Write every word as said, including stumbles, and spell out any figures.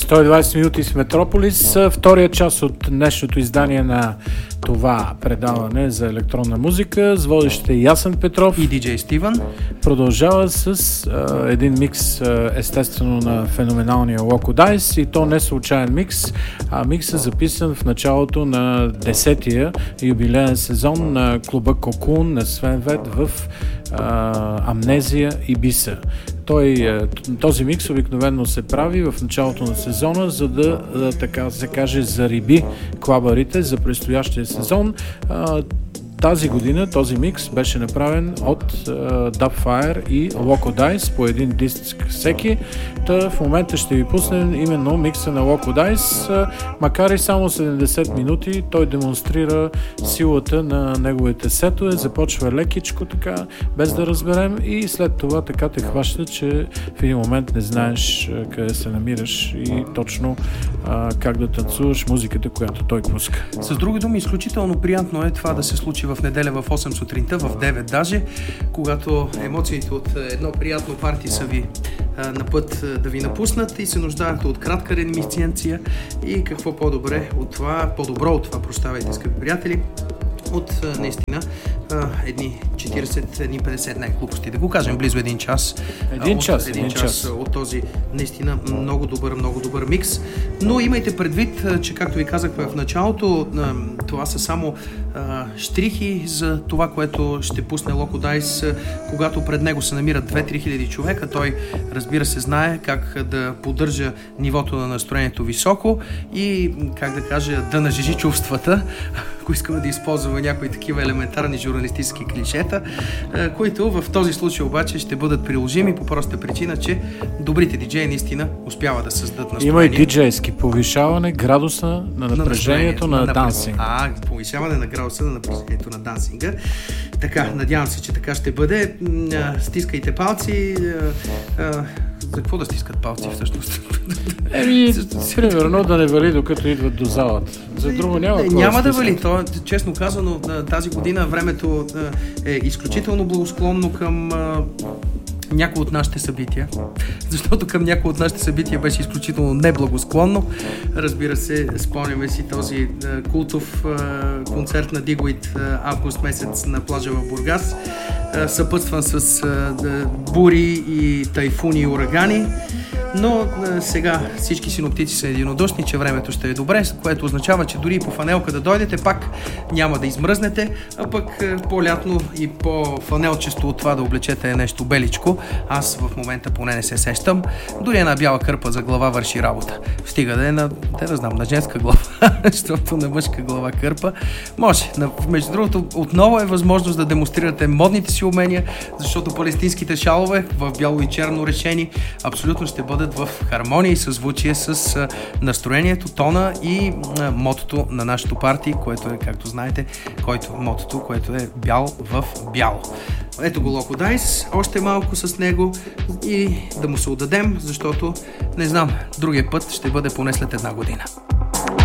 сто и двадесет минути с Метрополис. Втория част от днешното издание на това предаване за електронна музика с водещите Ясен Петров и диджей Стивън. Продължава с а, един микс, а, естествено, на феноменалния Loco Dice, и то не случайен микс, а микс е записан в началото на десетия юбилеен сезон на клуба Кокун на Свен Вет в а, Амнезия Ибиса. Той, този микс обикновено се прави в началото на сезона, за да, така се каже, зариби клабарите за предстоящия сезон. Тази година този микс беше направен от uh, Dubfire и Loco Dice по един диск всеки. Та в момента ще ви пуснем именно микса на Loco Dice. Uh, макар и само седемдесет минути, той демонстрира силата на неговите сетове. Започва лекичко така, без да разберем, и след това така те хваща, че в един момент не знаеш uh, къде се намираш и точно uh, как да танцуваш музиката, която той пуска. С други думи, изключително приятно е това да се случи в неделя в осем сутринта, в девет даже, когато емоциите от едно приятно парти са ви а, на път да ви напуснат и се нуждаете от кратка ремисценция, и какво по-добре от това, по-добро от това, прощавайте, скъпи приятели, от наистина едни четиридесет, едни петдесет, не глупости, да го кажем, близо един час. Един от, час, един, един час, час от този наистина много добър, много добър микс. Но имайте предвид, че както ви казах в началото, това са само а, штрихи за това, което ще пусне Loco Dice, когато пред него се намират две-три хиляди човека. Той, разбира се, знае как да поддържа нивото на настроението високо и, как да кажа, да нажежи чувствата, ако искаме да използваме някои такива елементарни журналистически клишета, които в този случай обаче ще бъдат приложими по проста причина, че добрите диджеи наистина успяват да създадат настроение. Има и диджейски повишаване градуса на напрежението на, на, на дансинг. А, повишаване на градуса на напрежението на дансинга. Така, надявам се, че така ще бъде. Стискайте палци. За какво да стискат палци всъщност? Еми, примерно да не вали докато идват до залата. За друго няма какво Няма да да вали. То, честно казано, тази година времето е изключително благосклонно към някои от нашите събития, защото към някои от нашите събития беше изключително неблагосклонно. Разбира се, спомняме си този е, култов е, концерт на Дигуит е, август месец на плажа в Бургас, е, съпътстван с е, бури и тайфуни и урагани. Но е, сега всички синоптици са единодушни, че времето ще е добре, което означава, че дори и по фанелка да дойдете, пак няма да измръзнете, а пък е, по-лятно и по-фанелчесто от това да облечете е нещо беличко. Аз в момента поне не се сещам. Дори една бяла кърпа за глава върши работа. Стига да е на, те да знам, на женска глава, защото на мъжка глава кърпа може. Между другото, отново е възможност да демонстрирате модните си умения, защото палестинските шалове в бяло и черно решени абсолютно ще бъдат в хармония и съзвучие с настроението, тона и мотото на нашото парти, което е, както знаете, който, мотото, което е бял в бяло. Ето го Loco Dice, още малко с него и да му се отдадем, защото не знам, другия път ще бъде поне след една година.